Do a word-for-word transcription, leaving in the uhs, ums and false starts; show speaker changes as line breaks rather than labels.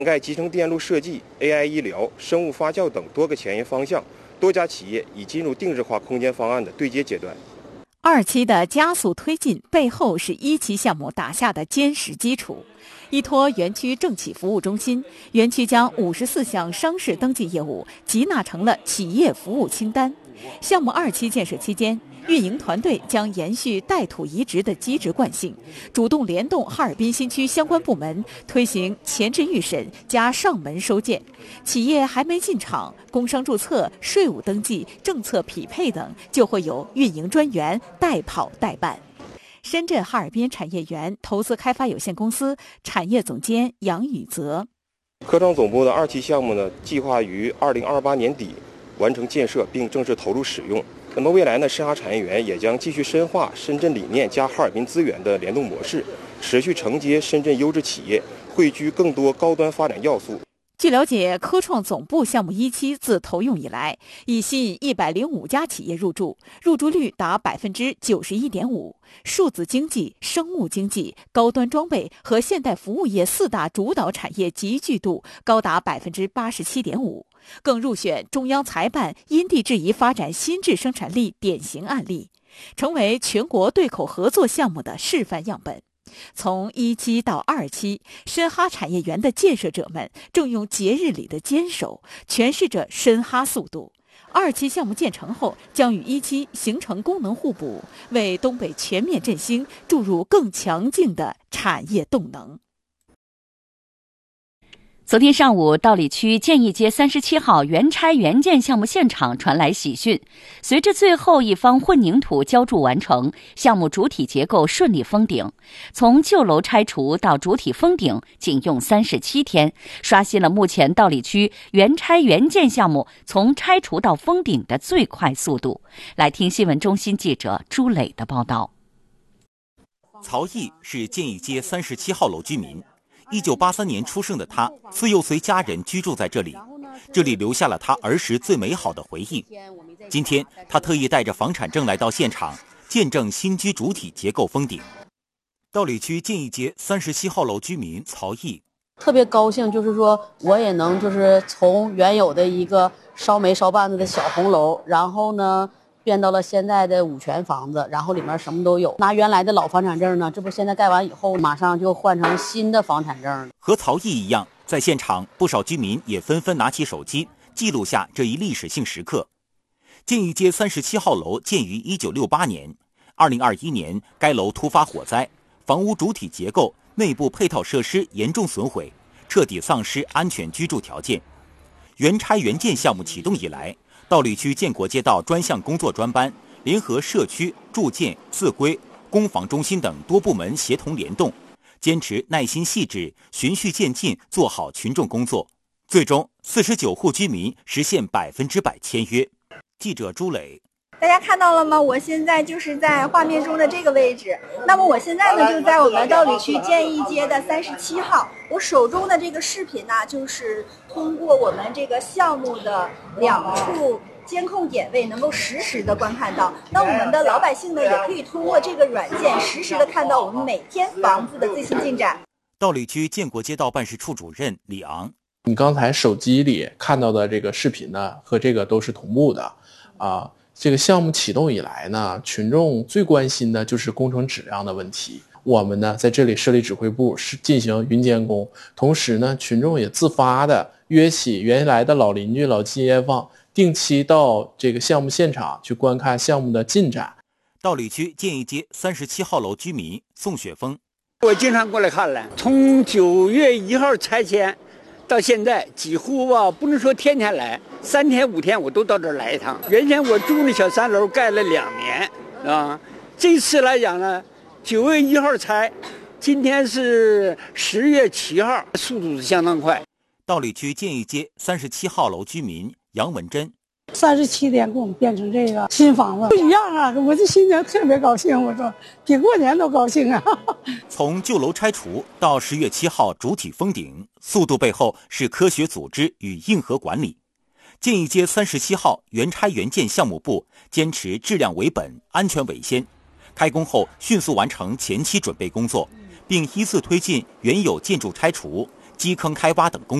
盖集成电路设计、A I 医疗、生物发酵等多个前沿方向，多家企业已进入定制化空间方案的对接阶段。
二期的加速推进背后是一期项目打下的坚实基础。依托园区政企服务中心，园区将五十四项商事登记业务集纳成了企业服务清单。项目二期建设期间，运营团队将延续带土移植的机制惯性，主动联动哈尔滨新区相关部门，推行前置预审加上门收件。企业还没进场，工商注册、税务登记、政策匹配等，就会有运营专员代跑代办。深圳哈尔滨产业园投资开发有限公司产业总监杨宇泽：
科创总部的二期项目呢，计划于二零二八年底完成建设并正式投入使用。那么未来呢，深哈产业园也将继续深化深圳理念加哈尔滨资源的联动模式，持续承接深圳优质企业，汇聚更多高端发展要素。
据了解，科创总部项目一期自投用以来，已吸引一百零五家企业入驻，入驻率达百分之九十一点五。数字经济、生物经济、高端装备和现代服务业四大主导产业集聚度高达百分之八十七点五，更入选中央财办因地制宜发展新质生产力典型案例，成为全国对口合作项目的示范样本。从一期到二期，深哈产业园的建设者们正用节日里的坚守诠释着深哈速度。二期项目建成后，将与一期形成功能互补，为东北全面振兴注入更强劲的产业动能。
昨天上午，道里区建义街三十七号原拆原建项目现场传来喜讯，随着最后一方混凝土浇筑完成，项目主体结构顺利封顶。从旧楼拆除到主体封顶，仅用三十七天，刷新了目前道里区原拆原建项目从拆除到封顶的最快速度。来听新闻中心记者朱磊的报道。
曹毅是建义街三十七号楼居民。一九八三年出生的他，自幼随家人居住在这里，这里留下了他儿时最美好的回忆。今天，他特意带着房产证来到现场，见证新居主体结构封顶。道里区建义街三十七号楼居民曹毅
特别高兴，就是说我也能就是从原有的一个烧煤烧bàn子的小红楼，然后呢变到了现在的五全房子，然后里面什么都有。拿原来的老房产证呢，这不现在盖完以后马上就换成新的房产证。
和曹毅一样，在现场不少居民也纷纷拿起手机记录下这一历史性时刻。建义街三十七号楼建于一九六八年，二零二一年该楼突发火灾，房屋主体结构、内部配套设施严重损毁，彻底丧失安全居住条件。原拆原建项目启动以来，道里区建国街道专项工作专班联合社区、住建、自规、公防中心等多部门协同联动，坚持耐心细致、循序渐进做好群众工作，最终四十九户居民实现百分之百签约。记者朱磊。
大家看到了吗？我现在就是在画面中的这个位置。那么我现在呢，就在我们道里区建义街的三十七号。我手中的这个视频呢，就是通过我们这个项目的两处监控点位，能够实时的观看到。那我们的老百姓呢，也可以通过这个软件实时的看到我们每天房子的最新进展。
道里区建国街道办事处主任李昂，
你刚才手机里看到的这个视频呢，和这个都是同步的啊。这个项目启动以来呢，群众最关心的就是工程质量的问题。我们呢在这里设立指挥部，是进行云监工，同时呢，群众也自发的约起原来的老邻居、老街坊，定期到这个项目现场去观看项目的进展。
道里区建义街三十七号楼居民宋雪峰，
我经常过来看了，从九月一号拆迁到现在，几乎吧不能说天天来，三天五天我都到这儿来一趟。原先我住那小三楼盖了两年啊，这次来讲呢，九月一号拆，今天是十月七号，速度是相当快。
道里区建义街三十七号楼居民杨文珍，
三十七天给我们变成这个新房子，不一样啊！我这心情特别高兴，我说比过年都高兴啊！
从旧楼拆除到十月七号主体封顶，速度背后是科学组织与硬核管理。建义街三十七号原拆原建项目部坚持质量为本、安全为先，开工后迅速完成前期准备工作，并依次推进原有建筑拆除、 基坑开挖等工